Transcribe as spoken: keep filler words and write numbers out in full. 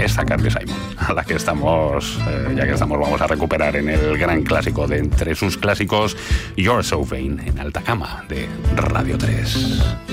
esta Carly Simon, a la que estamos, eh, ya que estamos, vamos a recuperar en el gran clásico de entre sus clásicos, You're So Vain, en alta cama de Radio tres.